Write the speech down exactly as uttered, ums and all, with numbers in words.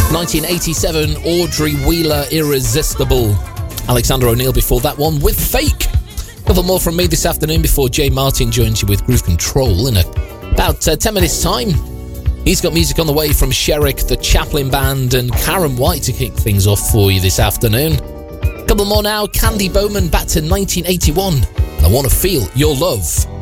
nineteen eighty-seven, Audrey Wheeler, Irresistible. Alexander O'Neal before that one with Fake. A couple more from me this afternoon before Jay Martin joins you with Groove Control in a, about uh, ten minutes time. He's got music on the way from Sherrick, the Chaplin Band, and Karen White to kick things off for you this afternoon. A couple more now. Candy Bowman back to nineteen eighty-one. I Want to Feel Your Love.